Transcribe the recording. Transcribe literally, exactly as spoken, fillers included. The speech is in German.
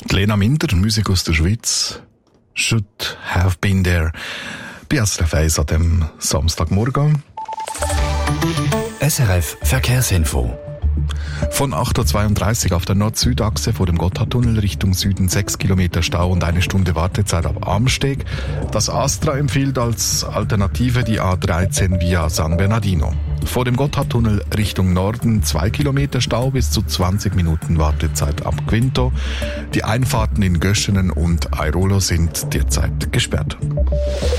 Lena Minder, Musik aus der Schweiz. Should have been there. Bei S R F eins an dem Samstagmorgen. S R F Verkehrsinfo. Von acht Uhr zweiunddreißig auf der Nord-Süd-Achse vor dem Gotthardtunnel Richtung Süden sechs Kilometer Stau und eine Stunde Wartezeit ab Amsteg. Das Astra empfiehlt als Alternative die A dreizehn via San Bernardino. Vor dem Gotthardtunnel Richtung Norden zwei Kilometer Stau bis zu zwanzig Minuten Wartezeit ab Quinto. Die Einfahrten in Göschenen und Airolo sind derzeit gesperrt.